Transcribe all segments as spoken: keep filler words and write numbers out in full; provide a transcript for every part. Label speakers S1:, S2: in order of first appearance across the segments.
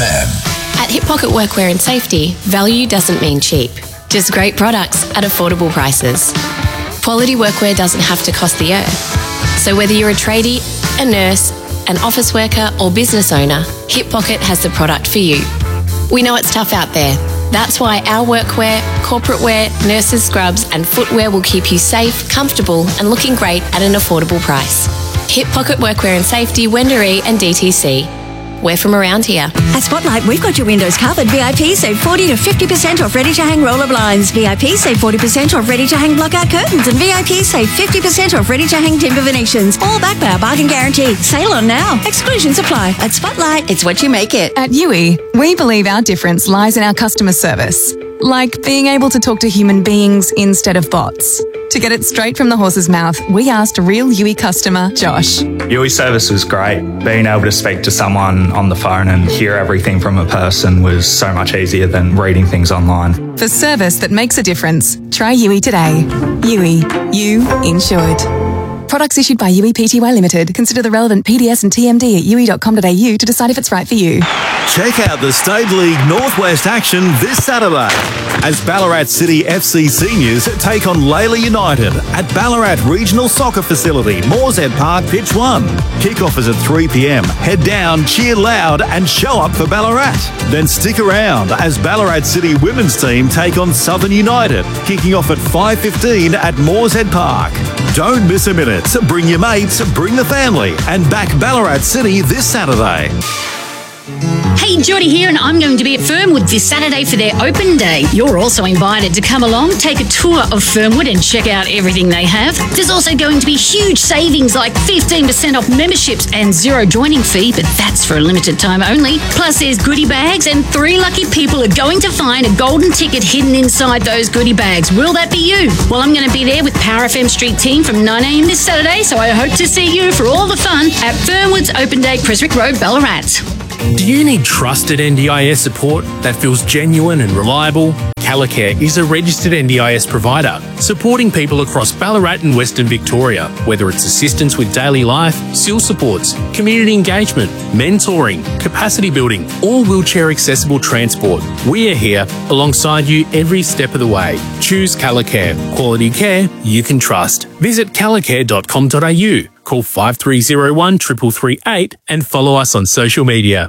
S1: At Hip Pocket Workwear and Safety, value doesn't mean cheap. Just great products at affordable prices. Quality workwear doesn't have to cost the earth. So whether you're a tradie, a nurse, an office worker or business owner, Hip Pocket has the product for you. We know it's tough out there. That's why our workwear, corporate wear, nurses' scrubs and footwear will keep you safe, comfortable and looking great at an affordable price. Hip Pocket Workwear and Safety, Wendouree and D T C. We're from around here.
S2: At Spotlight, we've got your windows covered. V I P save forty to fifty percent off ready-to-hang roller blinds. V I P save forty percent off ready-to-hang blockout curtains. And V I P save fifty percent off ready-to-hang timber Venetians. All backed by our bargain guarantee. Sale on now. Exclusions apply. At Spotlight, it's what you make it.
S3: At U I, we believe our difference lies in our customer service. Like being able to talk to human beings instead of bots. To get it straight from the horse's mouth, we asked a real U I customer, Josh.
S4: U I service was great. Being able to speak to someone on the phone and hear everything from a person was so much easier than reading things online.
S3: For service that makes a difference, try U I today. U I, you insured. Products issued by U I Pty Limited. Consider the relevant P D S and T M D at u i dot com dot a u to decide if it's right for you.
S5: Check out the State League Northwest action this Saturday as Ballarat City F C seniors take on Layla United at Ballarat Regional Soccer Facility, Moorshead Park, Pitch one. Kickoff is at three p m. Head down, cheer loud and show up for Ballarat. Then stick around as Ballarat City women's team take on Southern United, kicking off at five fifteen at Moorshead Park. Don't miss a minute. Bring your mates, bring the family, and back Ballarat City this Saturday.
S6: Hey, Jody here, and I'm going to be at Fernwood this Saturday for their open day. You're also invited to come along, take a tour of Fernwood and check out everything they have. There's also going to be huge savings like fifteen percent off memberships and zero joining fee, but that's for a limited time only. Plus there's goodie bags and three lucky people are going to find a golden ticket hidden inside those goodie bags. Will that be you? Well, I'm going to be there with Power F M Street Team from nine a m this Saturday, so I hope to see you for all the fun at Fernwood's Open Day, Creswick Road, Ballarat.
S7: Do you need trusted N D I S support that feels genuine and reliable? Calicare is a registered N D I S provider supporting people across Ballarat and Western Victoria, whether it's assistance with daily life, S I L supports, community engagement, mentoring, capacity building, or wheelchair accessible transport. We are here alongside you every step of the way. Choose Calicare, quality care you can trust. Visit calicare dot com dot a u. Call five three zero one, three three three eight and follow us on social media.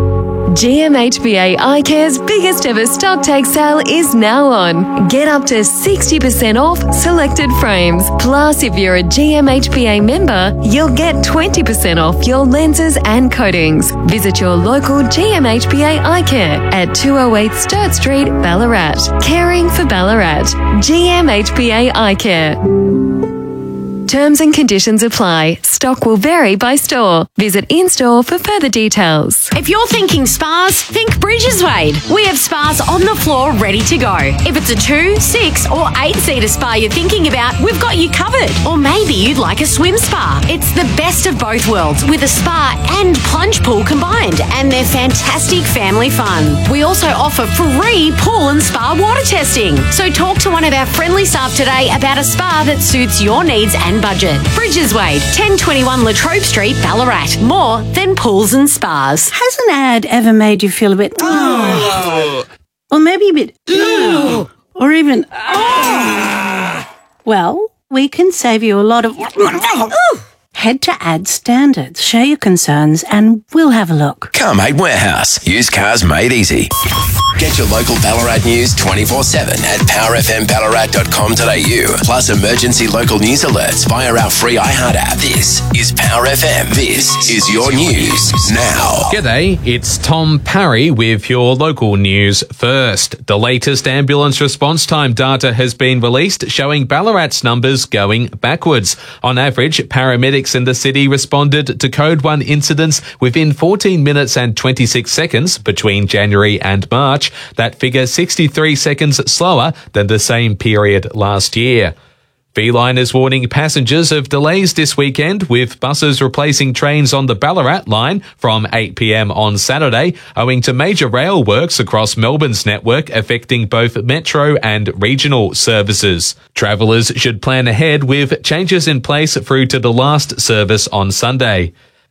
S8: G M H B A iCare's biggest ever stock take sale is now on. Get up to sixty percent off selected frames. Plus, if you're a G M H B A member, you'll get twenty percent off your lenses and coatings. Visit your local G M H B A iCare at two oh eight Sturt Street, Ballarat. Caring for Ballarat. G M H B A iCare. Terms and conditions apply. Stock will vary by store. Visit in-store for further details.
S9: If you're thinking spas, think Bridges Wade. We have spas on the floor ready to go. If it's a two, six or eight-seater spa you're thinking about, we've got you covered. Or maybe you'd like a swim spa. It's the best of both worlds with a spa and plunge pool combined, and they're fantastic family fun. We also offer free pool and spa water testing. So talk to one of our friendly staff today about a spa that suits your needs and budget. Bridges Wade, ten twenty-one Latrobe Street, Ballarat. More than pools and spas.
S10: Has an ad ever made you feel a bit... Oh. Or maybe a bit... Oh. Or even... Oh. Well, we can save you a lot of... Oh. Head to Ad Standards, share your concerns, and we'll have a look.
S11: Car Mate Warehouse. Used cars made easy. Get your local Ballarat news twenty-four seven at power f m ballarat dot com dot a u. Plus emergency local news alerts via our free iHeart app. This is Power F M. This is your news now.
S12: G'day, it's Tom Parry with your local news first. The latest ambulance response time data has been released showing Ballarat's numbers going backwards. On average, paramedics in the city responded to Code one incidents within fourteen minutes and twenty-six seconds between January and March. That figure sixty-three seconds slower than the same period last year. Feline is warning passengers of delays this weekend, with buses replacing trains on the Ballarat line from eight p m on Saturday, owing to major rail works across Melbourne's network affecting both metro and regional services. Travellers should plan ahead with changes in place through to the last service on Sunday.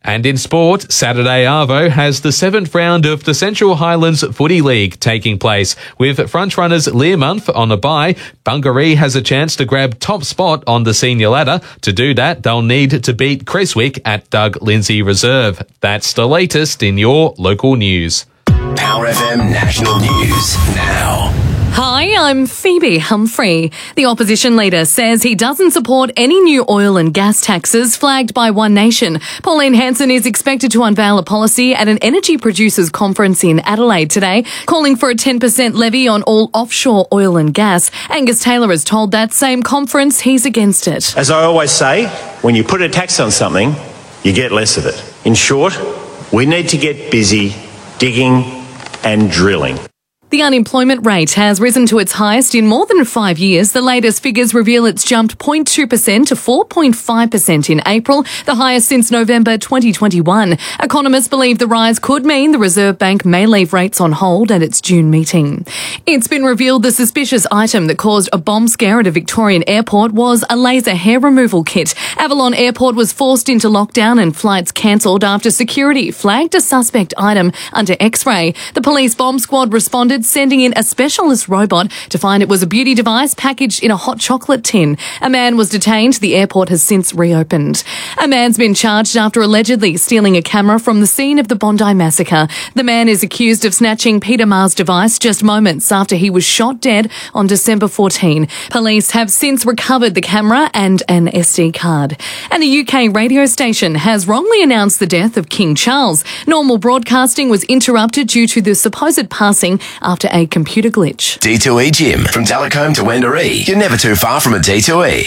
S12: And in sport, Saturday Arvo has the seventh round of the Central Highlands Footy League taking place. With frontrunners Learmonth on a bye, Bungaree has a chance to grab top spot on the senior ladder. To do that, they'll need to beat Creswick at Doug Lindsay Reserve. That's the latest in your local news.
S11: Power F M National News now.
S8: Hi, I'm Phoebe Humphrey. The opposition leader says he doesn't support any new oil and gas taxes flagged by One Nation. Pauline Hanson is expected to unveil a policy at an energy producers conference in Adelaide today, calling for a ten percent levy on all offshore oil and gas. Angus Taylor has told that same conference he's against it.
S13: As I always say, when you put a tax on something, you get less of it. In short, we need to get busy digging and drilling.
S8: The unemployment rate has risen to its highest in more than five years. The latest figures reveal it's jumped zero point two percent to four point five percent in April, the highest since November twenty twenty-one. Economists believe the rise could mean the Reserve Bank may leave rates on hold at its June meeting. It's been revealed the suspicious item that caused a bomb scare at a Victorian airport was a laser hair removal kit. Avalon Airport was forced into lockdown and flights cancelled after security flagged a suspect item under X-ray. The police bomb squad responded, sending in a specialist robot to find it was a beauty device packaged in a hot chocolate tin. A man was detained. The airport has since reopened. A man's been charged after allegedly stealing a camera from the scene of the Bondi massacre. The man is accused of snatching Peter Ma's device just moments after he was shot dead on December fourteenth. Police have since recovered the camera and an S D card. And a U K radio station has wrongly announced the death of King Charles. Normal broadcasting was interrupted due to the supposed passing after a computer glitch.
S11: D two E Gym. From Telecombe to Wendouree. You're never too far from a D two E.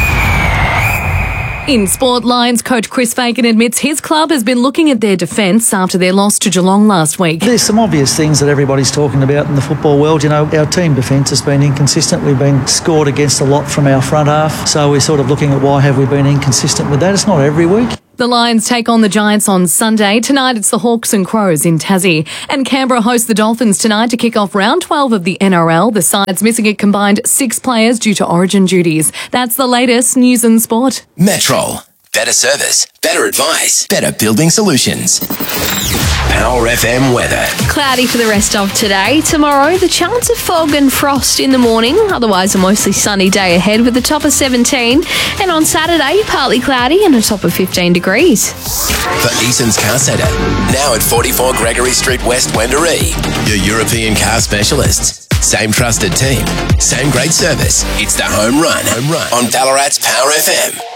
S8: In sport, Lions coach Chris Fagan admits his club has been looking at their defence after their loss to Geelong last week.
S14: There's some obvious things that everybody's talking about in the football world. You know, our team defence has been inconsistent. We've been scored against a lot from our front half. So we're sort of looking at why have we been inconsistent with that. It's not every week.
S8: The Lions take on the Giants on Sunday. Tonight it's the Hawks and Crows in Tassie. And Canberra hosts the Dolphins tonight to kick off round twelve of the N R L. The side's missing a combined six players due to origin duties. That's the latest news and sport.
S11: Metrol. Better service, better advice, better building solutions. Power F M weather.
S15: Cloudy for the rest of today. Tomorrow, the chance of fog and frost in the morning. Otherwise, a mostly sunny day ahead with a top of seventeen. And on Saturday, partly cloudy and a top of fifteen degrees.
S11: For Eason's Car Centre, now at forty-four Gregory Street West, Wendouree. Your European car specialists. Same trusted team, same great service. It's the home run, home run on Ballarat's Power F M.